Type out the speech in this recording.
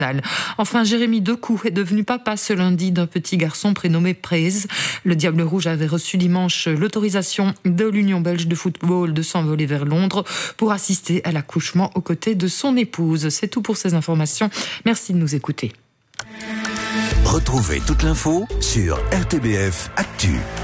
Enfin, Jérémy Decou est devenu papa ce lundi d'un petit garçon prénommé Prez. Le Diable Rouge avait reçu dimanche l'autorisation de l'Union belge de football de s'envoler vers Londres pour assister à l'accouchement aux côtés de son épouse. C'est tout pour ces informations. Merci de nous écouter. Retrouvez toute l'info sur RTBF Actu.